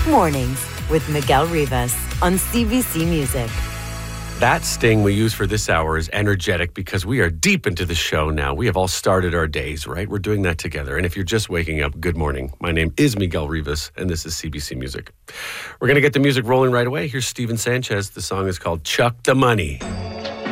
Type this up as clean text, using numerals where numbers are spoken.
Mornings with Miguel Rivas on CBC Music. That sting we use for this hour is energetic because we are deep into the show now. We have all started our days, right? We're doing that together. And if you're just waking up, good morning. My name is Miguel Rivas, and this is CBC Music. We're going to get the music rolling right away. Here's Steven Sanchez. The song is called Chuck the Money.